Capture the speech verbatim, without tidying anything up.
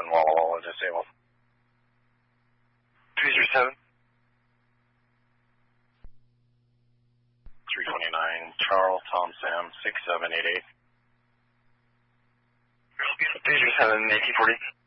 seven, Walla Walla, disabled. two zero seven. three twenty-nine, Charles, Tom, Sam, six seven eight eight. three zero seven, eighteen forty.